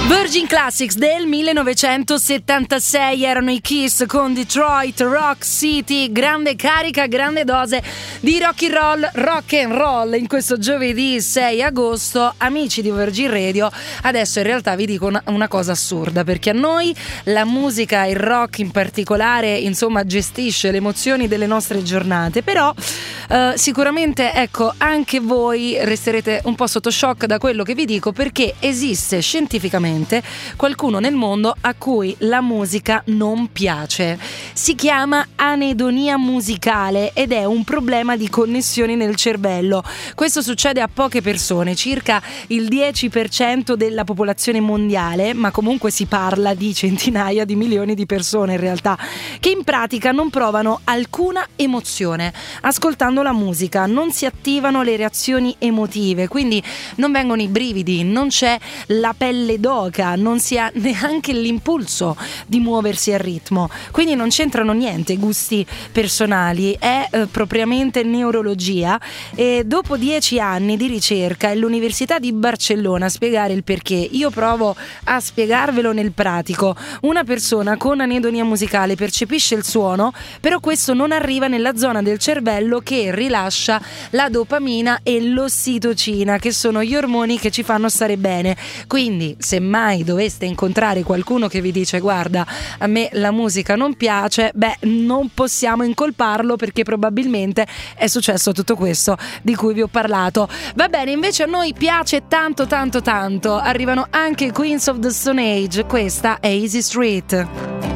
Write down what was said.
Virgin Classics del 1976 erano i Kiss con Detroit Rock City. Grande carica, grande dose di rock and roll in questo giovedì 6 agosto. Amici di Virgin Radio, adesso in realtà vi dico una cosa assurda, perché a noi la musica, il rock in particolare, insomma, gestisce le emozioni delle nostre giornate, però sicuramente, ecco, anche voi resterete un po' sotto shock da quello che vi dico, perché esiste scientificamente qualcuno nel mondo a cui la musica non piace. Si chiama anedonia musicale ed è un problema di connessioni nel cervello. Questo succede a poche persone, circa il 10% della popolazione mondiale, ma comunque si parla di centinaia di milioni di persone in realtà, che in pratica non provano alcuna emozione ascoltando la musica, non si attivano le reazioni emotive, quindi non vengono i brividi, non c'è la pelle d'oca, non si ha neanche l'impulso di muoversi al ritmo, quindi non c'entrano niente gusti personali, è propriamente neurologia. E dopo 10 anni di ricerca è l'Università di Barcellona a spiegare il perché. Io provo a spiegarvelo nel pratico. Una persona con anedonia musicale percepisce il suono, però questo non arriva nella zona del cervello che rilascia la dopamina e l'ossitocina, che sono gli ormoni che ci fanno stare bene. Quindi se mai doveste incontrare qualcuno che vi dice guarda, a me la musica non piace, beh, non possiamo incolparlo, perché probabilmente è successo tutto questo di cui vi ho parlato. Va bene, invece a noi piace tanto tanto tanto, arrivano anche i Queens of the Stone Age, questa è Easy Street.